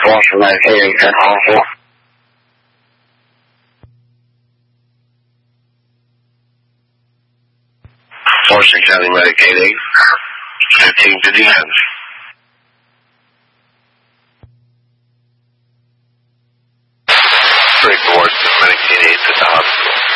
force of medicating and also. Forcing county medicating. 15 to the end. Report medicating at the hospital.